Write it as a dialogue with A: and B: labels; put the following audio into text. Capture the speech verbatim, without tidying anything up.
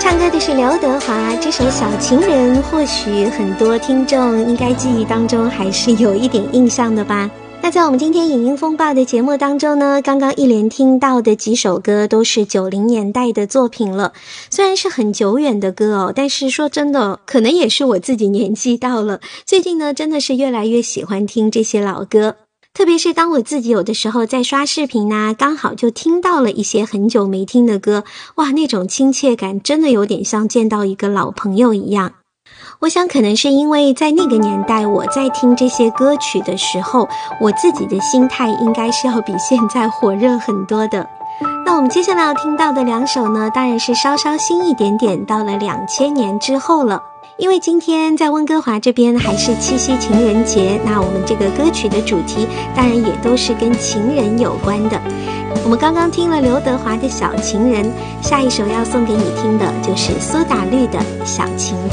A: 唱歌的是刘德华，这首《小情人》或许很多听众应该记忆当中还是有一点印象的吧。那在我们今天影音风暴的节目当中呢，刚刚一连听到的几首歌都是九零年代的作品了，虽然是很久远的歌哦，但是说真的，可能也是我自己年纪到了，最近呢真的是越来越喜欢听这些老歌。特别是当我自己有的时候在刷视频啊，刚好就听到了一些很久没听的歌，哇，那种亲切感真的有点像见到一个老朋友一样。我想可能是因为在那个年代我在听这些歌曲的时候，我自己的心态应该是要比现在火热很多的。那我们接下来要听到的两首呢，当然是稍稍新一点点，到了两千年之后了。因为今天在温哥华这边还是七夕情人节，那我们这个歌曲的主题当然也都是跟情人有关的。我们刚刚听了刘德华的《小情人》，下一首要送给你听的就是苏打绿的《小情歌》。